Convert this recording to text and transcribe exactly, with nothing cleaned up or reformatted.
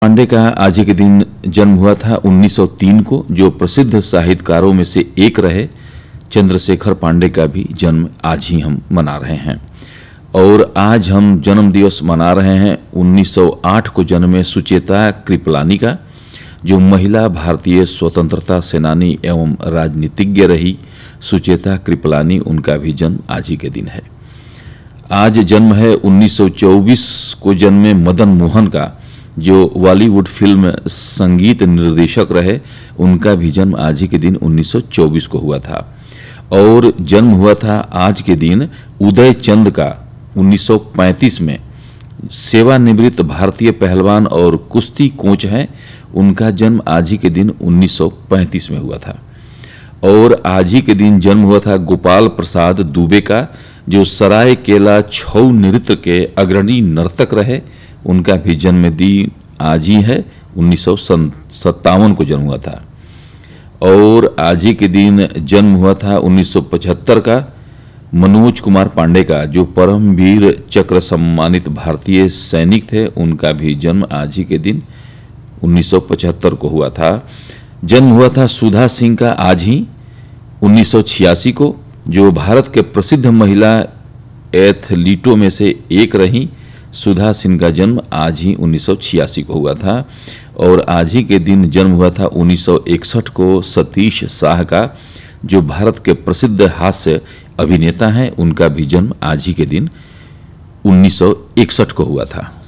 पांडे का आज ही के दिन जन्म हुआ था उन्नीस सौ तीन को। जो प्रसिद्ध साहित्यकारों में से एक रहे चंद्रशेखर पांडे का भी जन्म आज ही हम मना रहे हैं। और आज हम जन्म दिवस मना रहे हैं उन्नीस सौ आठ को जन्मे सुचेता कृपलानी का, जो महिला भारतीय स्वतंत्रता सेनानी एवं राजनीतिज्ञ रही। सुचेता कृपलानी, उनका भी जन्म आज ही के दिन है। आज जन्म है उन्नीस सौ चौबीस को जन्मे मदन मोहन का, जो बॉलीवुड फिल्म संगीत निर्देशक रहे। उनका भी जन्म आज ही के दिन उन्नीस सौ चौबीस को हुआ था। और जन्म हुआ था आज के दिन उदय चंद का उन्नीस सौ पैंतीस में। सेवानिवृत्त भारतीय पहलवान और कुश्ती कोच हैं। उनका जन्म आज ही के दिन उन्नीस सौ पैंतीस में हुआ था। और आज ही के दिन जन्म हुआ था गोपाल प्रसाद दुबे का, जो सरायकेला छऊ नृत्य के अग्रणी नर्तक रहे। उनका भी जन्मदिन आज ही है, उन्नीस सौ सत्तावन को जन्म हुआ था। और आज ही के दिन जन्म हुआ था उन्नीस सौ पचहत्तर का मनोज कुमार पांडे का, जो परमवीर चक्र सम्मानित भारतीय सैनिक थे। उनका भी जन्म आज ही के दिन उन्नीस सौ पचहत्तर को हुआ था। जन्म हुआ था सुधा सिंह का आज ही उन्नीस सौ छियासी को, जो भारत के प्रसिद्ध महिला एथलीटों में से एक रहीं। सुधा सिंह का जन्म आज ही उन्नीस सौ छियासी को हुआ था। और आज ही के दिन जन्म हुआ था उन्नीस सौ इकसठ को सतीश शाह का, जो भारत के प्रसिद्ध हास्य अभिनेता हैं। उनका भी जन्म आज ही के दिन उन्नीस सौ इकसठ को हुआ था।